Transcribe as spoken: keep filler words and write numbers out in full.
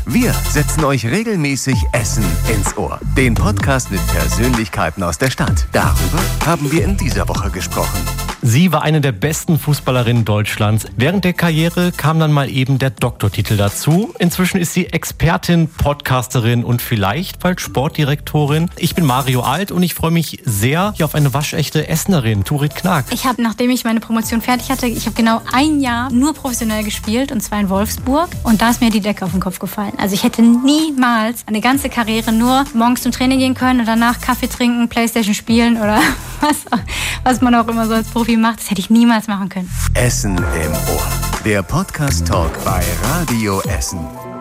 Wir setzen euch regelmäßig Essen ins Ohr. Den Podcast mit Persönlichkeiten aus der Stadt. Darüber haben wir in dieser Woche gesprochen. Sie war eine der besten Fußballerinnen Deutschlands. Während der Karriere kam dann mal eben der Doktortitel dazu. Inzwischen ist sie Expertin, Podcasterin und vielleicht bald Sportdirektorin. Ich bin Mario Alt und ich freue mich sehr hier auf eine waschechte Essenerin, Turit Knack. Ich habe, nachdem ich meine Promotion fertig hatte, ich habe genau ein Jahr nur professionell gespielt, und zwar in Wolfsburg. Und da ist mir die Decke auf den Kopf gefallen. Also ich hätte niemals eine ganze Karriere nur morgens zum Training gehen können und danach Kaffee trinken, Playstation spielen oder was, was man auch immer so als Profi macht. Das hätte ich niemals machen können. Essen im Ohr. Der Podcast-Talk bei Radio Essen.